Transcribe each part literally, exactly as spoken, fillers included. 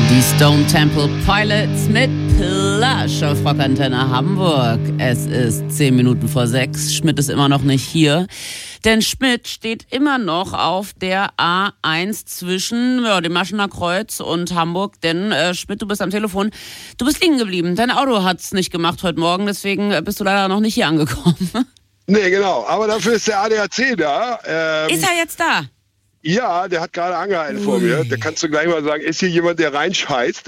Die Stone Temple Pilots mit Plush auf Rockantenne Hamburg. Es ist zehn Minuten vor sechs. Schmidt ist immer noch nicht hier. Denn Schmidt steht immer noch auf der A eins zwischen ja, dem Maschener Kreuz und Hamburg. Denn äh, Schmidt, du bist am Telefon. Du bist liegen geblieben. Dein Auto hat's nicht gemacht heute Morgen. Deswegen bist du leider noch nicht hier angekommen. Nee, genau. Aber dafür ist der A D A C da. Ähm, ist er jetzt da? Ja, der hat gerade angehalten Ui. vor mir. Da kannst du gleich mal sagen, ist hier jemand, der reinscheißt?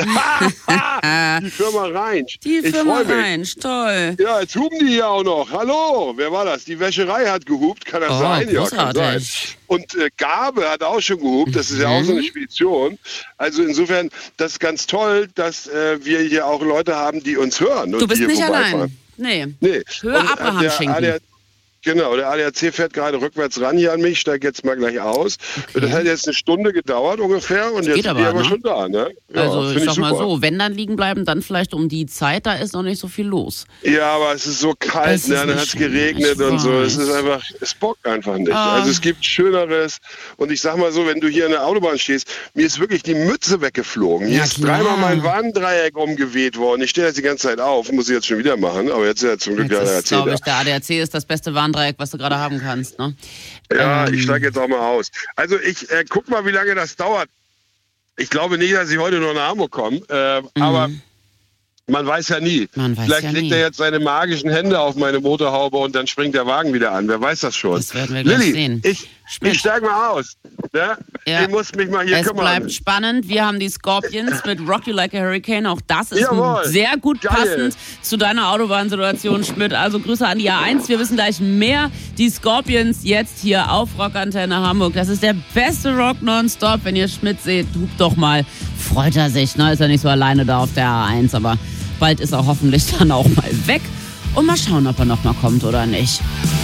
Die Firma Reinsch. Die ich Firma Reinsch, toll. Ja, jetzt hupen die hier auch noch. Hallo, wer war das? Die Wäscherei hat gehupt, kann das oh, sein? Ja, kann sein. Und äh, Gabe hat auch schon gehupt, das ist mhm. ja auch so eine Spedition. Also insofern, das ist ganz toll, dass äh, wir hier auch Leute haben, die uns hören. Du bist nicht allein. Nee. nee. Hör Abraham der, schenken. Der, Genau, der A D A C fährt gerade rückwärts ran hier an mich, steige jetzt mal gleich aus. Okay. Das hat jetzt eine Stunde gedauert ungefähr und das jetzt sind die aber ne? schon da. Ne? Ja, also ich sag ich mal so, wenn dann liegen bleiben, dann vielleicht um die Zeit, da ist noch nicht so viel los. Ja, aber es ist so kalt, ne? Dann hat es geregnet und so. Es ist einfach, es bockt einfach nicht. Ah. Also es gibt Schöneres und ich sag mal so, wenn du hier an der Autobahn stehst, mir ist wirklich die Mütze weggeflogen. Hier ja, ist klar. dreimal mein Warndreieck umgeweht worden. Ich stehe jetzt die ganze Zeit auf, muss ich jetzt schon wieder machen, aber jetzt ist ja zum Glück jetzt der A D A C glaube ich, der A D A C ist das beste Warndreieck, was du gerade haben kannst, ne? Ja, ähm. ich steige jetzt auch mal aus. Also ich äh, guck mal, wie lange das dauert. Ich glaube nicht, dass ich heute noch nach Hamburg komme, äh, mhm. aber man weiß ja nie. Man weiß Vielleicht ja legt nie. er jetzt seine magischen Hände auf meine Motorhaube und dann springt der Wagen wieder an. Wer weiß das schon? Das werden wir gleich Lilly, sehen. Ich, ich steige mal aus. Ne? Ja. Ich muss mich mal hier es kümmern. Es bleibt spannend. Wir haben die Scorpions mit Rock You Like a Hurricane. Auch das ist Jawohl. sehr gut Geil. passend zu deiner Autobahnsituation, Schmidt. Also Grüße an die A eins. Wir wissen gleich mehr. Die Scorpions jetzt hier auf Rockantenne Hamburg. Das ist der beste Rock nonstop. Wenn ihr Schmidt seht, hupt doch mal. Freut er sich. Ne? Ist er nicht so alleine da auf der A eins, aber bald ist er hoffentlich dann auch mal weg. Und mal schauen, ob er noch mal kommt oder nicht.